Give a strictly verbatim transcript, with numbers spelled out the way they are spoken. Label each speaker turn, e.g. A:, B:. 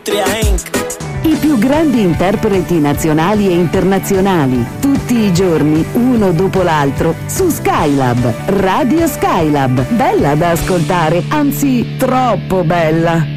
A: Industria Incorporated.
B: I più grandi interpreti nazionali e internazionali, tutti i giorni, uno dopo l'altro, su Skylab, Radio Skylab. Bella da ascoltare, anzi troppo bella.